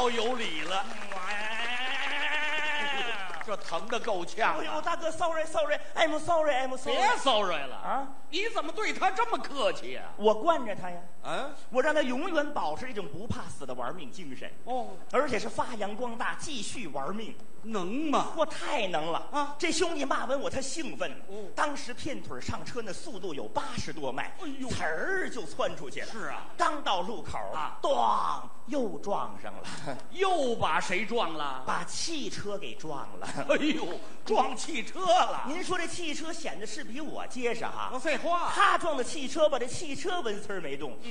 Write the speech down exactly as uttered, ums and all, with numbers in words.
老有理了，这疼得够呛哎呦， 啊！ 大哥，sorry sorry，I'm sorry，I'm sorry。 别骚扰了啊！ 你怎么对他这么客气呀？ 我惯着他呀， 啊？ 我让他永远保持这种不怕死的玩命精神， 哦， 而且是发扬光大，继续玩命。 能吗？ 我太能了啊！ 这兄弟骂完我，他兴奋， 哦当时片腿上车那速度有八十多迈， 哎呦呲儿就窜出去了。 是啊， 刚到路口啊， 咣，又撞上了， 又把谁撞了？ 把汽车给撞了。 哎呦，撞汽车了！ 您说这汽车显得是比我结实哈？ 废话， 他撞的汽车吧，这汽车纹丝儿没动，